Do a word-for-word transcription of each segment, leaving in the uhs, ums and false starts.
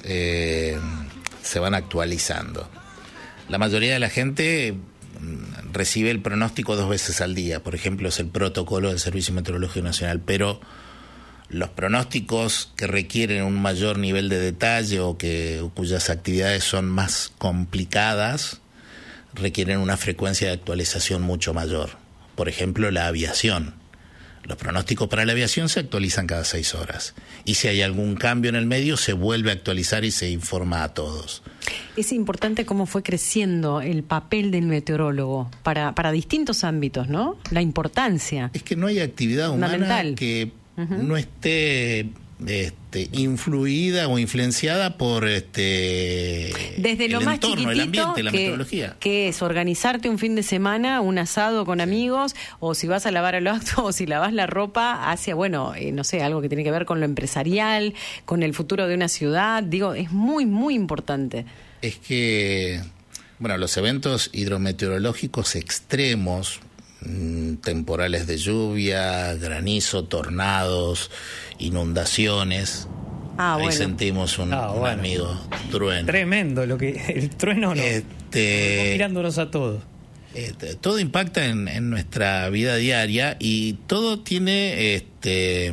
eh, se van actualizando. La mayoría de la gente recibe el pronóstico dos veces al día, por ejemplo, es el protocolo del Servicio Meteorológico Nacional, pero los pronósticos que requieren un mayor nivel de detalle o que o cuyas actividades son más complicadas requieren una frecuencia de actualización mucho mayor. Por ejemplo, la aviación. Los pronósticos para la aviación se actualizan cada seis horas. Y si hay algún cambio en el medio, se vuelve a actualizar y se informa a todos. Es importante cómo fue creciendo el papel del meteorólogo para, para distintos ámbitos, ¿no? La importancia. Es que no hay actividad humana que uh-huh. no esté este, influida o influenciada por este desde lo el más entorno, el ambiente, la que, meteorología. Que es organizarte un fin de semana, un asado con sí. amigos, o si vas a lavar el auto, o si lavas la ropa, hacia, bueno, eh, no sé, algo que tiene que ver con lo empresarial, con el futuro de una ciudad. Digo, es muy, muy importante. Es que, bueno, los eventos hidrometeorológicos extremos, temporales de lluvia, granizo, tornados, inundaciones. Ah, Ahí bueno. sentimos un, ah, un bueno. amigo trueno. Tremendo lo que el trueno no. Este, mirándonos a todos. Este, todo impacta en, en nuestra vida diaria y todo tiene este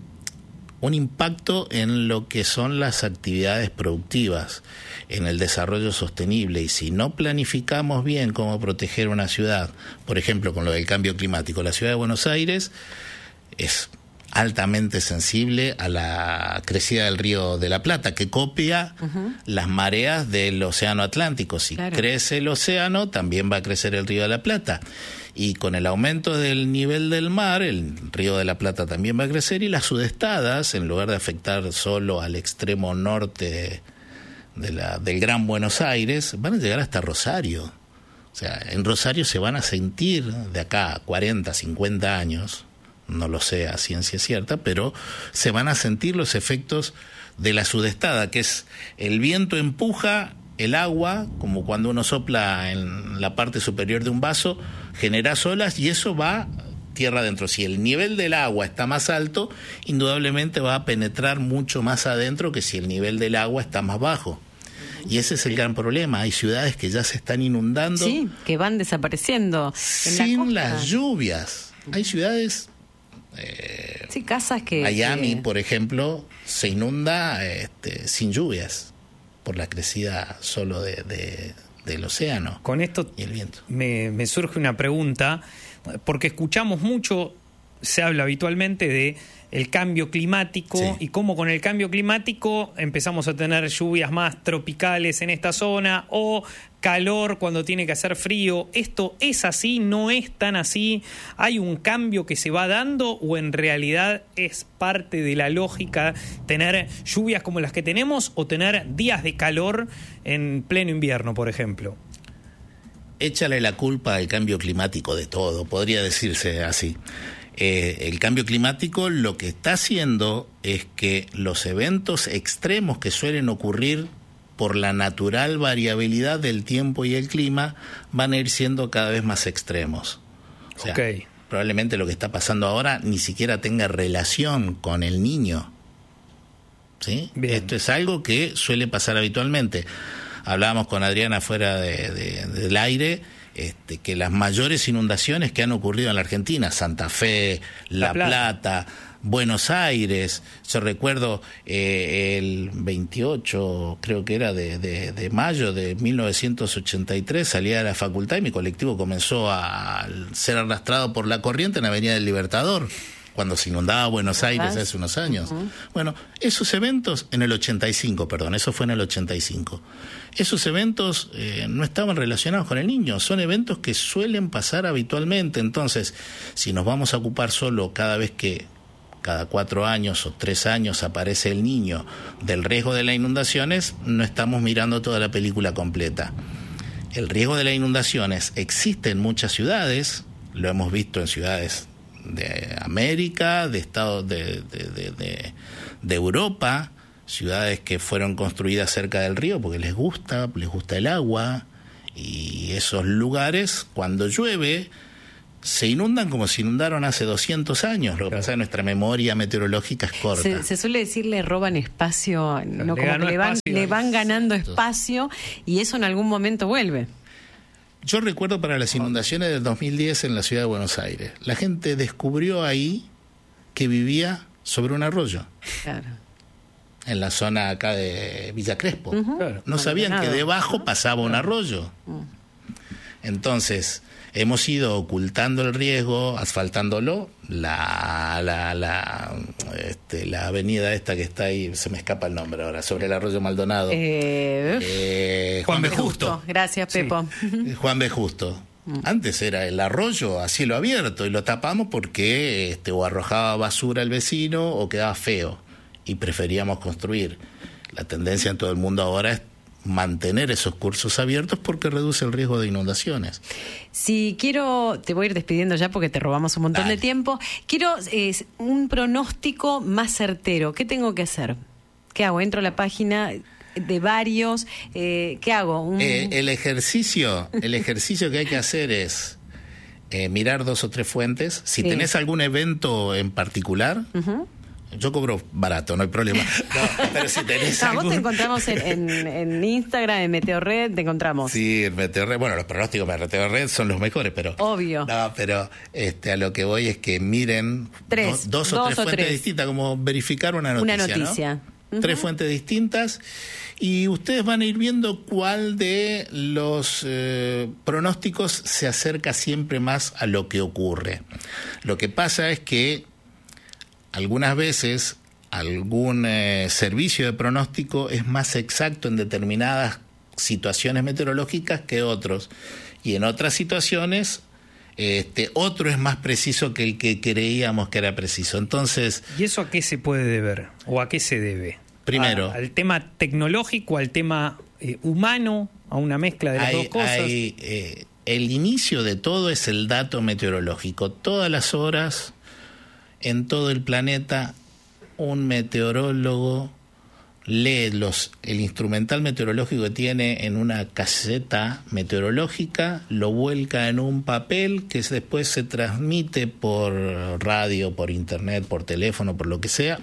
un impacto en lo que son las actividades productivas, en el desarrollo sostenible, y si no planificamos bien cómo proteger una ciudad, por ejemplo con lo del cambio climático, la ciudad de Buenos Aires es altamente sensible a la crecida del río de la Plata, que copia uh-huh. las mareas del océano Atlántico. Si claro. crece el océano, también va a crecer el río de la Plata. Y con el aumento del nivel del mar, el río de la Plata también va a crecer, y las sudestadas, en lugar de afectar solo al extremo norte de la, del Gran Buenos Aires, van a llegar hasta Rosario. O sea, en Rosario se van a sentir de acá a cuarenta, cincuenta años, no lo sé a ciencia cierta, pero se van a sentir los efectos de la sudestada, que es el viento empuja el agua, como cuando uno sopla en la parte superior de un vaso, genera olas y eso va tierra adentro. Si el nivel del agua está más alto, indudablemente va a penetrar mucho más adentro que si el nivel del agua está más bajo. Y ese es el gran problema. Hay ciudades que ya se están inundando. Sí, que van desapareciendo. Sin la las lluvias. Hay ciudades... Eh, sí, casas que... Miami, que... por ejemplo, se inunda este, sin lluvias por la crecida solo de, de, del océano. Con esto y el viento. Me, me surge una pregunta, porque escuchamos mucho, se habla habitualmente de el cambio climático sí. y cómo con el cambio climático empezamos a tener lluvias más tropicales en esta zona o calor cuando tiene que hacer frío. ¿Esto es así? ¿No es tan así? ¿Hay un cambio que se va dando o en realidad es parte de la lógica tener lluvias como las que tenemos o tener días de calor en pleno invierno, por ejemplo? Échale la culpa al cambio climático de todo, podría decirse así. Eh, el cambio climático lo que está haciendo es que los eventos extremos que suelen ocurrir por la natural variabilidad del tiempo y el clima van a ir siendo cada vez más extremos. O sea, okay. probablemente lo que está pasando ahora ni siquiera tenga relación con el Niño. ¿Sí? Bien. Esto es algo que suele pasar habitualmente. Hablábamos con Adriana fuera de, de, del aire, este, que las mayores inundaciones que han ocurrido en la Argentina, Santa Fe, La, la Plata, Plata, Buenos Aires, yo recuerdo eh, el veintiocho, creo que era de, de, de mayo de mil novecientos ochenta y tres, salía de la facultad y mi colectivo comenzó a ser arrastrado por la corriente en Avenida del Libertador, cuando se inundaba Buenos Aires hace unos años. Uh-huh. Bueno, esos eventos, en el ochenta y cinco, perdón, eso fue en el ochenta y cinco. Esos eventos eh, no estaban relacionados con el Niño, son eventos que suelen pasar habitualmente. Entonces, si nos vamos a ocupar solo cada vez que, cada cuatro años o tres años aparece el Niño del riesgo de las inundaciones, no estamos mirando toda la película completa. El riesgo de las inundaciones existe en muchas ciudades, lo hemos visto en ciudades de América, de Estados de, de, de, de, de Europa, ciudades que fueron construidas cerca del río porque les gusta, les gusta el agua, y esos lugares cuando llueve se inundan como se inundaron hace doscientos años. Lo que pasa es que nuestra memoria meteorológica es corta. Se, se suele decir le roban espacio, no, Le como ganó que le van, espacio. le van ganando espacio y eso en algún momento vuelve. Yo recuerdo para las inundaciones del dos mil diez en la ciudad de Buenos Aires. La gente descubrió ahí que vivía sobre un arroyo. Claro. En la zona acá de Villa Crespo. Uh-huh. Claro. No sabían que Abandonado. debajo pasaba un arroyo. Entonces, hemos ido ocultando el riesgo, asfaltándolo. La, la, la, este, la avenida esta que está ahí, se me escapa el nombre ahora, sobre el arroyo Maldonado. Eh, Eh, Juan Juan B. B. Justo. Gracias, Sí. Pepo. Juan B. Justo. Antes era el arroyo a cielo abierto y lo tapamos porque este, o arrojaba basura al vecino o quedaba feo y preferíamos construir. La tendencia en todo el mundo ahora es mantener esos cursos abiertos porque reduce el riesgo de inundaciones. Si quiero, te voy a ir despidiendo ya porque te robamos un montón Dale. de tiempo. Quiero eh, un pronóstico más certero. ¿Qué tengo que hacer? ¿Qué hago? Entro a la página de varios. Eh, ¿Qué hago? Un... Eh, el ejercicio, el ejercicio que hay que hacer es eh, mirar dos o tres fuentes. Si Sí. tenés algún evento en particular, Ujú. yo cobro barato, no hay problema. No, pero si tenés Ah, vos te algún... encontramos en, en, en Instagram, en Meteorred, te encontramos. Sí, el Meteorred, bueno, los pronósticos de Meteorred son los mejores, pero... Obvio. No, pero este, a lo que voy es que miren Tres, do- dos o dos tres o fuentes tres. distintas, como verificar una noticia, Una ¿no? noticia. Ujú. Tres fuentes distintas y ustedes van a ir viendo cuál de los eh, pronósticos se acerca siempre más a lo que ocurre. Lo que pasa es que algunas veces algún eh, servicio de pronóstico es más exacto en determinadas situaciones meteorológicas que otros. Y en otras situaciones, este, otro es más preciso que el que creíamos que era preciso. Entonces, ¿Y eso a qué se puede deber? ¿O a qué se debe? Primero. ¿A- ¿Al tema tecnológico, al tema eh, humano, a una mezcla de las hay, dos cosas? hay, eh, el inicio de todo es el dato meteorológico. Todas las horas, en todo el planeta, un meteorólogo lee los, el instrumental meteorológico que tiene en una caseta meteorológica, lo vuelca en un papel que después se transmite por radio, por internet, por teléfono, por lo que sea,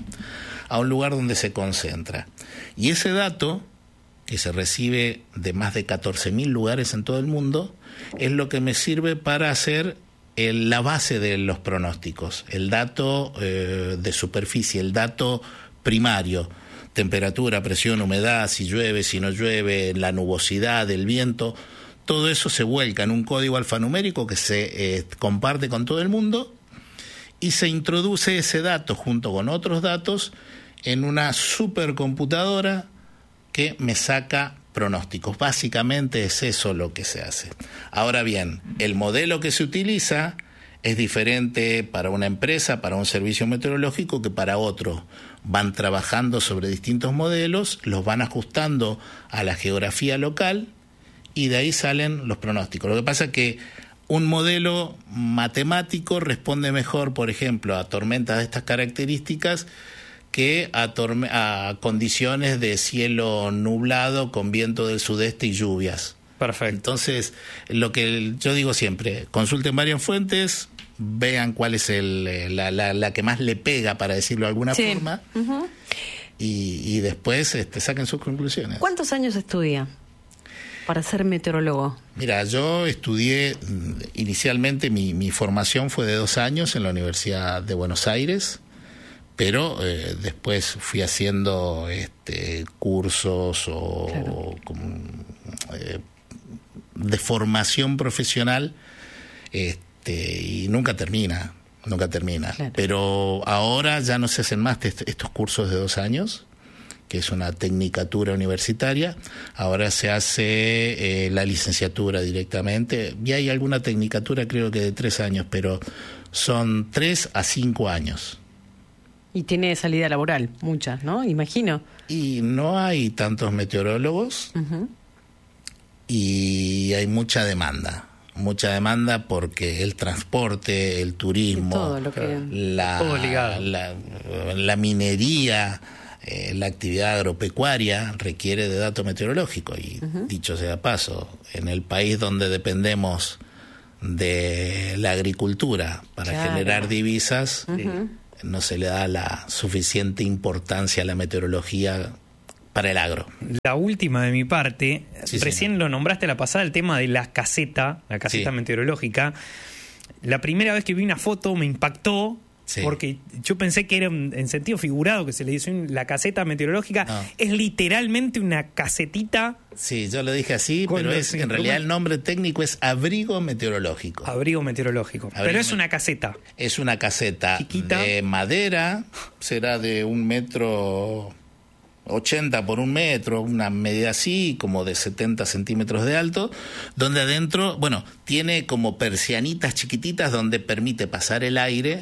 a un lugar donde se concentra. Y ese dato, que se recibe de más de catorce mil lugares en todo el mundo, es lo que me sirve para hacer el, la base de los pronósticos, el dato eh, de superficie, el dato primario, temperatura, presión, humedad, si llueve, si no llueve, la nubosidad, el viento, todo eso se vuelca en un código alfanumérico que se eh, comparte con todo el mundo y se introduce ese dato junto con otros datos en una supercomputadora que me saca pronósticos. Básicamente es eso lo que se hace. Ahora bien, el modelo que se utiliza es diferente para una empresa, para un servicio meteorológico que para otro. Van trabajando sobre distintos modelos, los van ajustando a la geografía local y de ahí salen los pronósticos. Lo que pasa es que un modelo matemático responde mejor, por ejemplo, a tormentas de estas características que a, torme- a condiciones de cielo nublado con viento del sudeste y lluvias. Perfecto. Entonces, lo que yo digo siempre, consulten varias fuentes, vean cuál es el, la, la, la que más le pega, para decirlo de alguna Sí. forma, Ujú. y, y después este, saquen sus conclusiones. ¿Cuántos años estudia para ser meteorólogo? Mira, yo estudié, mm, inicialmente mi, mi formación fue de dos años en la Universidad de Buenos Aires, pero eh, después fui haciendo este, cursos o, Claro. como, eh, de formación profesional, este, y nunca termina, nunca termina. Claro. Pero ahora ya no se hacen más est- estos cursos de dos años, que es una tecnicatura universitaria. Ahora se hace eh, la licenciatura directamente, y hay alguna tecnicatura creo que de tres años, pero son tres a cinco años. Y tiene salida laboral, muchas, ¿no? Imagino. Y no hay tantos meteorólogos Ujú. y hay mucha demanda. Mucha demanda porque el transporte, el turismo, Todo lo que- la, Todo ligado. la, la minería, eh, la actividad agropecuaria requiere de dato meteorológico. Y dicho sea paso, en el país donde dependemos de la agricultura para claro. generar divisas, uh-huh. no se le da la suficiente importancia a la meteorología para el agro. La última de mi parte, sí, recién señor. Lo nombraste la pasada, el tema de la caseta, la caseta sí. meteorológica. La primera vez que vi una foto me impactó, sí. porque yo pensé que era en sentido figurado, que se le dice la caseta meteorológica. No. Es literalmente una casetita. Sí, yo lo dije así, pero es en realidad el nombre técnico es abrigo meteorológico. Abrigo meteorológico. Abrigo pero es una caseta. Es una caseta chiquita, de madera, será de un metro ochenta por un metro, una medida así, como de setenta centímetros de alto, donde adentro, bueno, tiene como persianitas chiquititas donde permite pasar el aire,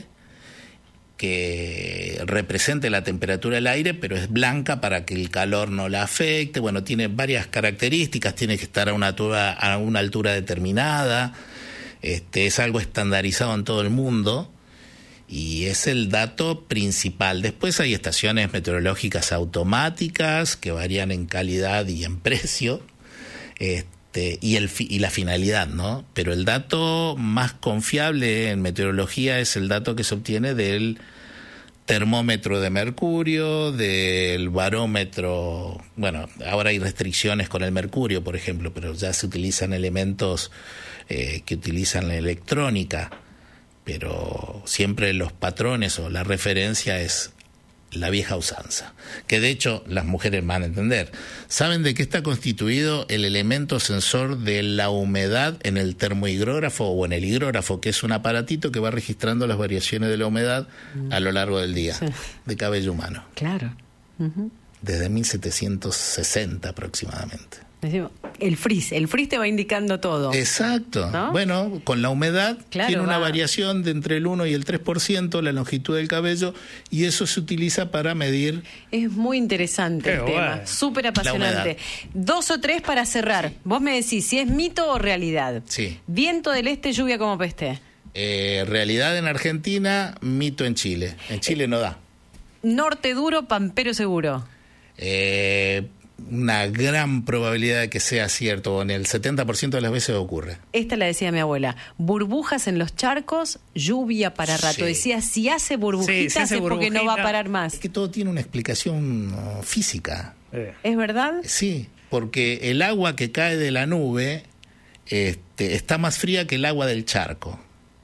que represente la temperatura del aire, pero es blanca para que el calor no la afecte. Bueno, tiene varias características, tiene que estar a una altura, a una altura determinada, este, es algo estandarizado en todo el mundo y es el dato principal. Después hay estaciones meteorológicas automáticas que varían en calidad y en precio, este, y, el, y la finalidad, ¿no? Pero el dato más confiable en meteorología es el dato que se obtiene del termómetro de mercurio, del barómetro. Bueno, ahora hay restricciones con el mercurio, por ejemplo, pero ya se utilizan elementos eh, que utilizan la electrónica, pero siempre los patrones o la referencia es la vieja usanza, que de hecho las mujeres van a entender. ¿Saben de qué está constituido el elemento sensor de la humedad en el termohigrógrafo o en el higrógrafo, que es un aparatito que va registrando las variaciones de la humedad mm. a lo largo del día, sí. de cabello humano? Claro. Uh-huh. Desde mil setecientos sesenta aproximadamente. El frizz, el frizz te va indicando todo. Exacto. ¿No? Bueno, con la humedad claro, tiene una va. variación de entre el uno y el tres por ciento la longitud del cabello, y eso se utiliza para medir. Es muy interesante Qué el bueno. tema, súper apasionante. Dos o tres para cerrar. Sí. Vos me decís si es mito o realidad. Sí. Viento del este, lluvia como peste. Eh, realidad en Argentina, mito en Chile. En Chile eh, no da. Norte duro, pampero seguro. Eh... Una gran probabilidad de que sea cierto, en el setenta por ciento de las veces ocurre. Esta la decía mi abuela, burbujas en los charcos, lluvia para rato. Sí. Decía, si hace burbujitas sí, si hace es burbujita, porque no va a parar más. Es que todo tiene una explicación uh, física. Eh. ¿Es verdad? Sí, porque el agua que cae de la nube este, está más fría que el agua del charco.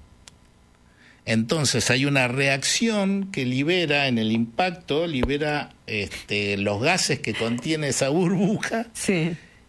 Entonces hay una reacción que libera, en el impacto, libera este, los gases que contiene esa burbuja sí.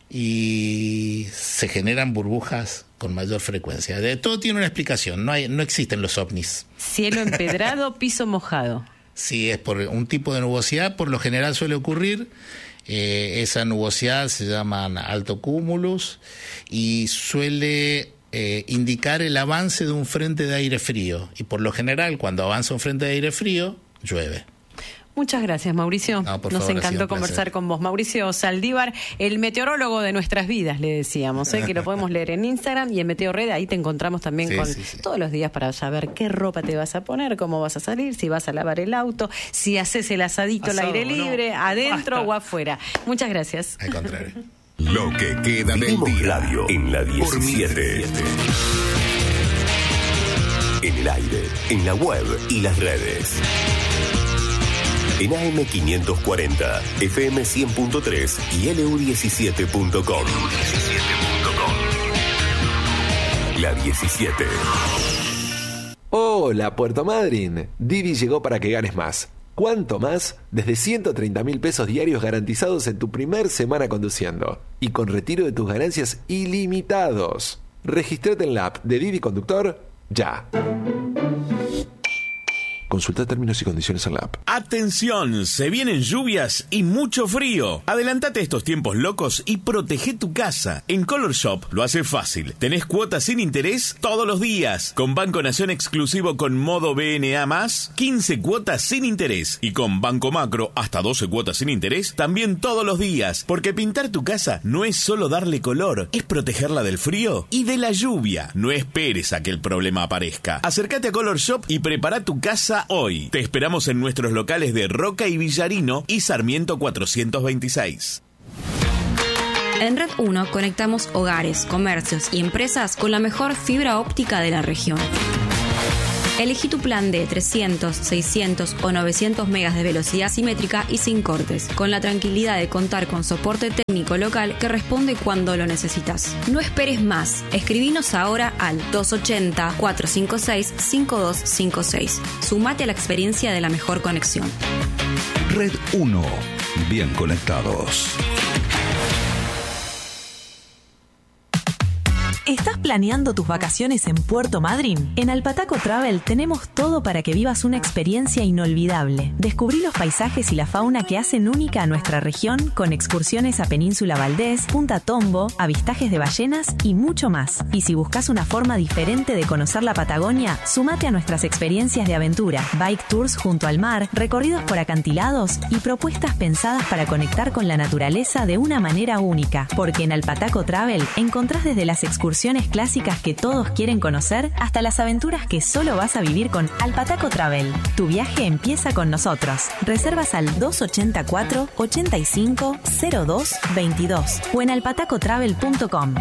y se generan burbujas con mayor frecuencia. De todo tiene una explicación, no hay, no existen los ovnis. Cielo empedrado, piso mojado. Sí, es por un tipo de nubosidad, por lo general suele ocurrir. Eh, esa nubosidad se llama alto cumulus y suele Eh, indicar el avance de un frente de aire frío, y por lo general cuando avanza un frente de aire frío llueve. Muchas gracias, Mauricio. No, por Nos favor, encantó conversar con vos. Mauricio Saldívar, el meteorólogo de nuestras vidas, le decíamos, ¿eh? que lo podemos leer en Instagram y en Meteorred. Ahí te encontramos también sí, con sí, sí. todos los días para saber qué ropa te vas a poner, cómo vas a salir, si vas a lavar el auto, si haces el asadito Asado, al aire libre, no. adentro Basta. o afuera. Muchas gracias. Al contrario. Lo que queda del día radio en la diecisiete. En el aire, en la web y las redes. En A M quinientos cuarenta, F M cien punto tres y L U diecisiete punto com. La diecisiete. Hola, Puerto Madryn. Didi llegó para que ganes más. ¿Cuánto más? Desde ciento treinta mil pesos diarios garantizados en tu primer semana conduciendo. Y con retiro de tus ganancias ilimitados. Regístrate en la app de Didi Conductor ya. Consulta términos y condiciones en la app. ¡Atención! Se vienen lluvias y mucho frío. Adelantate estos tiempos locos y protege tu casa. En Color Shop lo hace fácil. Tenés cuotas sin interés todos los días. Con Banco Nación exclusivo con modo B N A más, quince cuotas sin interés. Y con Banco Macro, hasta doce cuotas sin interés, también todos los días. Porque pintar tu casa no es solo darle color, es protegerla del frío y de la lluvia. No esperes a que el problema aparezca. Acércate a Color Shop y prepara tu casa hoy. Te esperamos en nuestros locales de Roca y Villarino y Sarmiento cuatrocientos veintiséis. En Red uno conectamos hogares, comercios y empresas con la mejor fibra óptica de la región. Elegí tu plan de trescientos, seiscientos o novecientos megas de velocidad simétrica y sin cortes, con la tranquilidad de contar con soporte técnico local que responde cuando lo necesitas. No esperes más. Escribinos ahora al dos ochenta, cuatrocientos cincuenta y seis, cincuenta y dos cincuenta y seis. Sumate a la experiencia de la mejor conexión. Red uno. Bien conectados. ¿Estás planeando tus vacaciones en Puerto Madryn? En Alpataco Travel tenemos todo para que vivas una experiencia inolvidable. Descubrí los paisajes y la fauna que hacen única a nuestra región con excursiones a Península Valdés, Punta Tombo, avistajes de ballenas y mucho más. Y si buscas una forma diferente de conocer la Patagonia, sumate a nuestras experiencias de aventura, bike tours junto al mar, recorridos por acantilados y propuestas pensadas para conectar con la naturaleza de una manera única. Porque en Alpataco Travel encontrás desde las excursiones clásicas que todos quieren conocer hasta las aventuras que solo vas a vivir con Alpataco Travel. Tu viaje empieza con nosotros. Reservas al dos ochenta y cuatro, ochenta y cinco, cero dos veintidós o en alpataco travel punto com.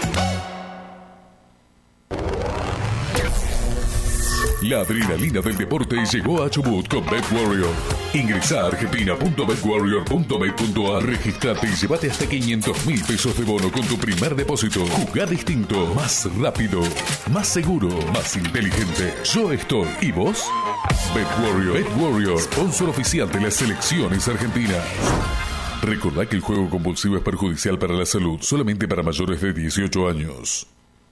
La adrenalina del deporte llegó a Chubut con BetWarrior. Ingresa a argentina punto bet warrior punto bet punto a, registrate y llévate hasta quinientos mil pesos de bono con tu primer depósito. Jugá distinto, más rápido, más seguro, más inteligente. Yo estoy. ¿Y vos? BetWarrior. BetWarrior, sponsor oficial de las selecciones argentinas. Recordá que el juego compulsivo es perjudicial para la salud, solamente para mayores de dieciocho años.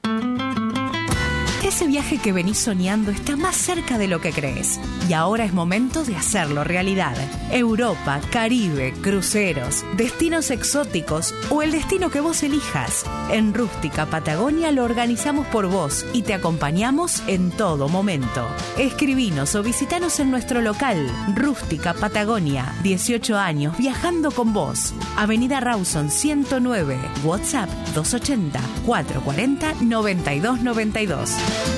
Ese viaje que venís soñando está más cerca de lo que crees. Y ahora es momento de hacerlo realidad. Europa, Caribe, cruceros, destinos exóticos o el destino que vos elijas. En Rústica Patagonia lo organizamos por vos y te acompañamos en todo momento. Escribinos o visitanos en nuestro local. Rústica Patagonia, dieciocho años viajando con vos. Avenida Rawson ciento nueve. WhatsApp dos ochenta, cuatrocientos cuarenta, noventa y dos noventa y dos.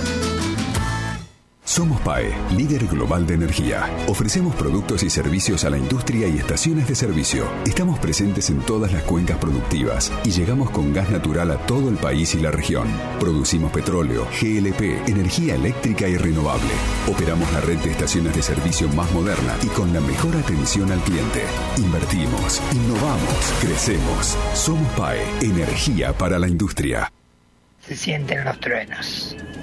Somos P A E, líder global de energía. Ofrecemos productos y servicios a la industria y estaciones de servicio. Estamos presentes en todas las cuencas productivas y llegamos con gas natural a todo el país y la región. Producimos petróleo, G L P, energía eléctrica y renovable. Operamos la red de estaciones de servicio más moderna y con la mejor atención al cliente. Invertimos, innovamos, crecemos. Somos P A E, energía para la industria. Se sienten los truenos.